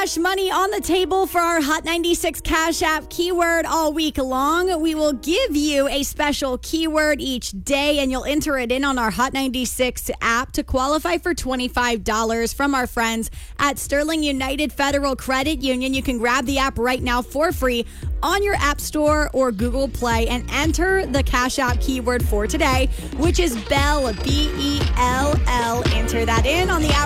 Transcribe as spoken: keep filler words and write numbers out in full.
cash money on the table for our Hot ninety-six Cash App keyword all week long. We will give you a special keyword each day, and you'll enter it in on our Hot ninety-six app to qualify for twenty-five dollars from our friends at Sterling United Federal Credit Union. You can grab the app right now for free on your App Store or Google Play and enter the Cash App keyword for today, which is Bell, B E L L. Enter that in on the app